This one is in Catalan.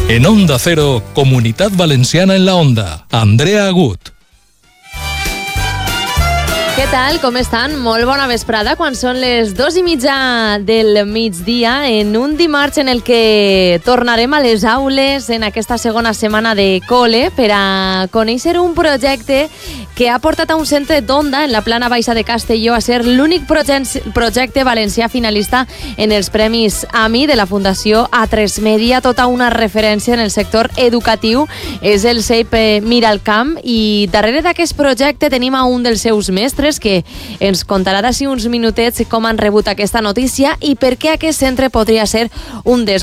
En Onda Cero, Comunitat Valenciana en la Onda. Andrea Agut. Què tal? Com estan? Molt bona vesprada, quan són les 2:30 del migdia, en un dimarts en el que tornarem a les aules en aquesta segona setmana de col·le per a conèixer un projecte que ha portat a un centre d'Onda en la plana baixa de Castelló a ser l'únic projecte valencià finalista en els Premis AMI de la Fundació A3 Media, tota una referència en el sector educatiu. És el CEIP Miralcamp, i darrere d'aquest projecte tenim a un dels seus mestres que ens contarà d'ací uns minutets com han rebut aquesta notícia i per què aquest centre podria ser un dels